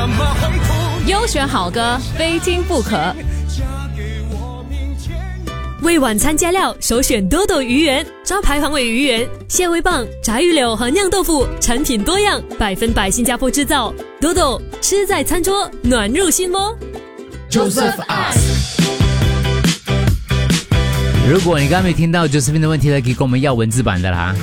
优选好歌，非听不可。 为晚餐加料，首选多多鱼圆，招牌黄尾鱼圆、蟹味棒、炸鱼柳和酿豆腐，产品多样，100%新加坡制造。多多吃在餐桌，暖入心窝。 Joseph Ask。 如果你刚刚没听到 Josephine 的问题呢，可以跟我们要文字版的啦。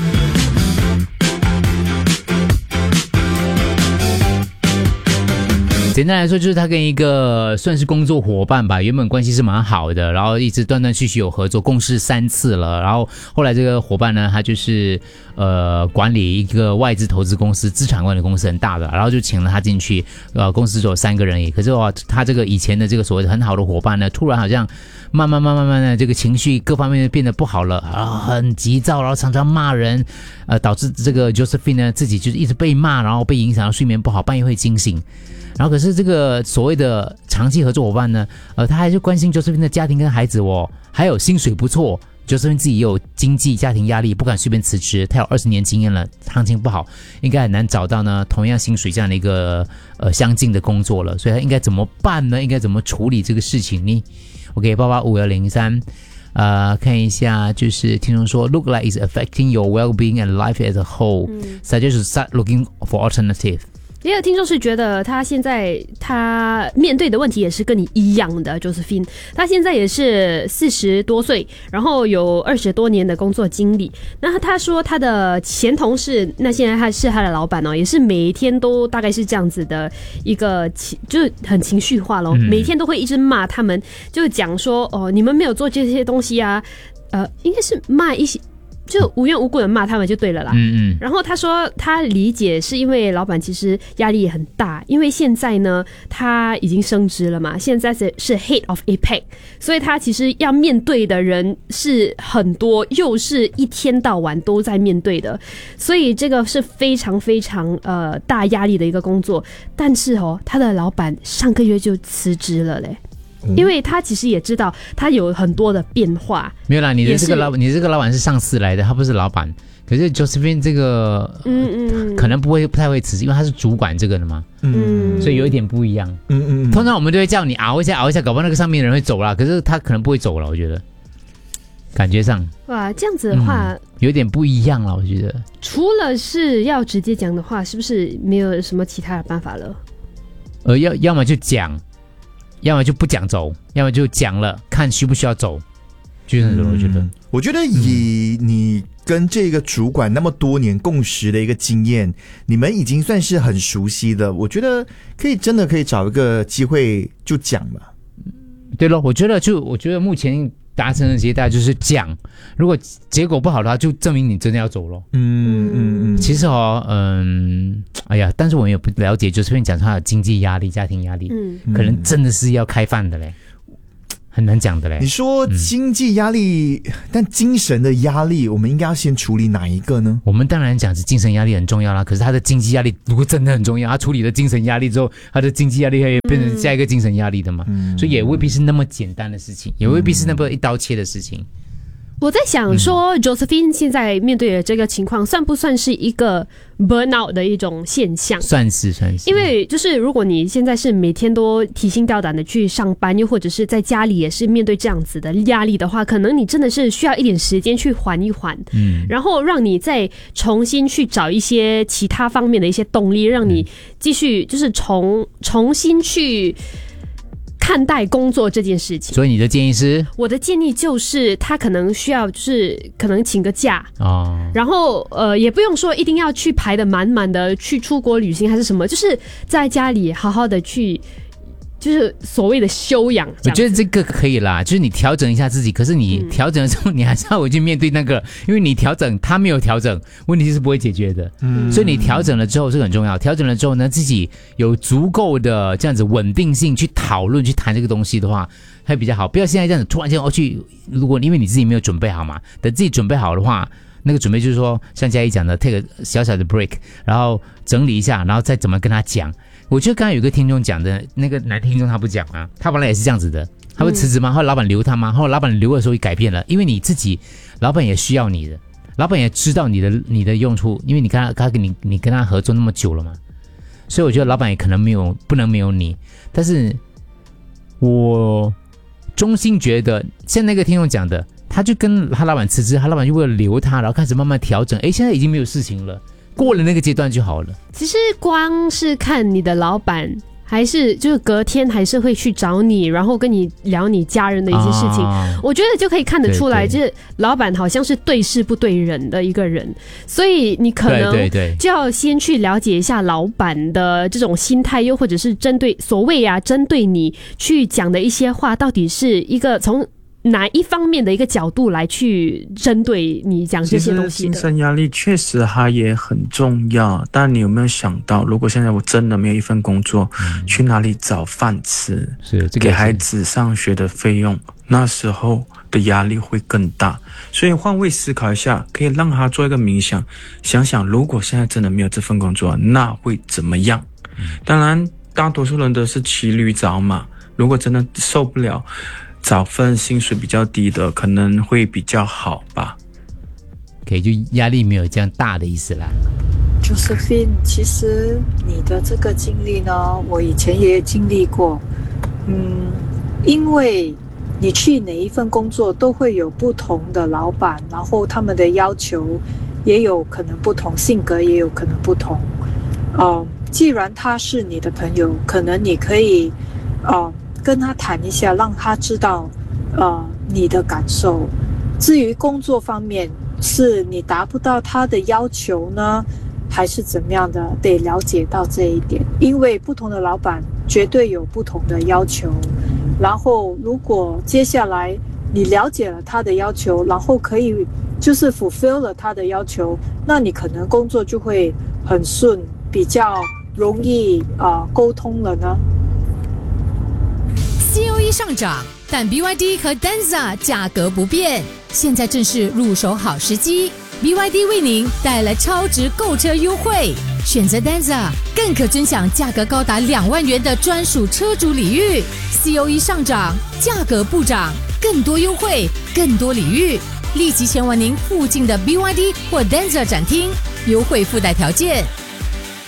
简单来说，就是他跟一个算是工作伙伴吧，原本关系是蛮好的，然后一直断断续续有合作，共事3次了。然后后来这个伙伴呢，他就是管理一个外资投资公司，资产管理公司很大的，然后就请了他进去，公司只有3个人而已。可是他这个以前的这个所谓的很好的伙伴呢，突然好像慢慢的这个情绪各方面变得不好了，然后很急躁，然后常常骂人，导致这个 Josephine 呢自己就是一直被骂，然后被影响到睡眠不好，半夜会惊醒。然后可是这个所谓的长期合作伙伴呢，他还是关心 Josephine 的家庭跟孩子哦，还有薪水不错。Josephine 自己也有经济家庭压力，不敢随便辞职。他有20年经验了，行情不好，应该很难找到呢同样薪水这样的一个相近的工作了。所以他应该怎么办呢？应该怎么处理这个事情呢？ OK，8851003。看一下，就是听众说 ，look like it's affecting your well-being and life as a whole. Suggest to start looking for alternative. 也有听众是觉得他现在他面对的问题也是跟你一样的 Josephine， 他现在也是40多岁，然后有20多年的工作经历。那他说他的前同事，那现在他是他的老板哦，也是每天都大概是这样子的一个就是很情绪化咯，每天都会一直骂他们，就讲说哦你们没有做这些东西啊，应该是骂一些。就无缘无故的骂他们就对了啦。然后他说他理解是因为老板其实压力也很大，因为现在呢他已经升职了嘛，现在是 Head of APAC， 所以他其实要面对的人是很多，又是一天到晚都在面对的，所以这个是非常非常大压力的一个工作。但是他的老板上个月就辞职了嘞。因为他其实也知道他有很多的变化。没有啦，你这个老板是上司来的，他不是老板。可是 Josephine 这个可能不太会辞职，因为他是主管这个的嘛。所以有一点不一样。通常我们都会叫你熬一下，搞不好那个上面的人会走啦。可是他可能不会走了，我觉得感觉上。哇，这样子的话， 有点不一样了，我觉得。 除了是要直接讲的话，是不是没有什么其他的办法了？ 要么就讲。要么就不讲走，要么就讲了，看需不需要走，就是那种。 我觉得以你跟这个主管那么多年共识的一个经验，你们已经算是很熟悉的，我觉得真的可以找一个机会就讲吧。 对咯，我觉得目前达成的结果就是讲，如果结果不好的话，就证明你真的要走咯。其实哎呀，但是我们也不了解，就是讲他的经济压力、家庭压力，可能真的是要开饭的嘞，很难讲的嘞。 你说经济压力，但精神的压力，我们应该要先处理哪一个呢？ 我们当然讲是精神压力很重要啦，可是他的经济压力如果真的很重要，他处理了精神压力之后，他的经济压力会变成下一个精神压力的嘛，所以也未必是那么简单的事情，也未必是那么一刀切的事情。 我在想说，Josephine 现在面对的这个情况，算不算是一个 burnout 的一种现象？ 算是。 因为就是如果你现在是每天都提心吊胆的去上班，又或者是在家里也是面对这样子的压力的话，可能你真的是需要一点时间去缓一缓，然后让你再重新去找一些其他方面的一些动力，让你继续就是重新去看待工作这件事情。 所以你的建议是？ 我的建议就是他可能需要就是可能请个假然后也不用说一定要去排得满满的去出国旅行还是什么，就是在家里好好的去就是所谓的修养。 我觉得这个可以啦，就是你调整一下自己，可是你调整了之后你还是要回去面对那个，因为你调整他没有调整，问题是不会解决的。所以你调整了之后是很重要，调整了之后呢，自己有足够的这样子稳定性去讨论去谈这个东西的话会比较好，不要现在这样子突然间如果因为你自己没有准备好嘛，等自己准备好的话，那个准备就是说像嘉怡讲的 take a 小小的 break， 然后整理一下，然后再怎么跟他讲。我觉得刚才有个听众讲的那个男听众他不讲啊，他本来也是这样子的，他会辞职吗？后来老板留他吗？后来老板留的时候也改变了，因为你自己老板也需要你的，老板也知道你的用处，因为你跟他合作那么久了嘛， 所以我觉得老板也可能不能没有你。但是我衷心觉得像那个听众讲的，他就跟他老板辞职，他老板就为了留他，然后开始慢慢调整，现在已经没有事情了，过了那个阶段就好了。 其实光是看你的老板还是就是隔天还是会去找你，然后跟你聊你家人的一些事情，我觉得就可以看得出来，就是老板好像是对事不对人的一个人，所以你可能就要先去了解一下老板的这种心态，又或者是针对你去讲的一些话，到底是一个从哪一方面的一个角度来去针对你讲这些东西的。 其实精神压力确实它也很重要，但你有没有想到，如果现在我真的没有一份工作，去哪里找饭吃，给孩子上学的费用，那时候的压力会更大。所以换位思考一下，可以让他做一个冥想，想想如果现在真的没有这份工作，那会怎么样？当然大多数人都是骑驴找马，如果真的受不了，找份薪水比较低的可能会比较好吧。 可以，就压力没有这样大的意思啦。 Josephine， 其实你的这个经历呢，我以前也经历过。因为你去哪一份工作都会有不同的老板，然后他们的要求也有可能不同，性格也有可能不同。既然他是你的朋友，可能你可以跟他谈一下，让他知道你的感受。至于工作方面，是你达不到他的要求呢，还是怎么样的，得了解到这一点。因为不同的老板绝对有不同的要求，然后如果接下来你了解了他的要求，然后可以就是 fulfill 了他的要求，那你可能工作就会很顺，比较容易沟通了呢。 COE 上涨，但 BYD 和 Denza 价格不变，现在正是入手好时机。BYD 为您带来超值购车优惠，选择 Denza 更可尊享价格高达2万元的专属车主礼遇。COE 上涨，价格不涨，更多优惠，更多礼遇，立即前往您附近的 BYD 或 Denza 展厅，优惠附带条件。